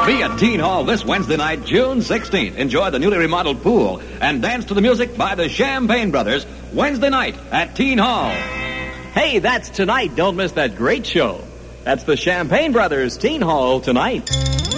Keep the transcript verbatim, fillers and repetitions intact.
Be at Teen Hall this Wednesday night, June sixteenth. Enjoy the newly remodeled pool and dance to the music by the Champagne Brothers Wednesday night at Teen Hall. Hey, that's tonight. Don't miss that great show. That's the Champagne Brothers Teen Hall tonight.